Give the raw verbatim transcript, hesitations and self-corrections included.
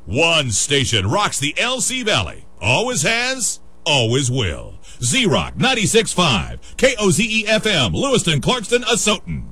One station rocks the L C Valley. Always has, always will. Z-Rock ninety-six point five, K O Z E F M, Lewiston, Clarkston, Asotin.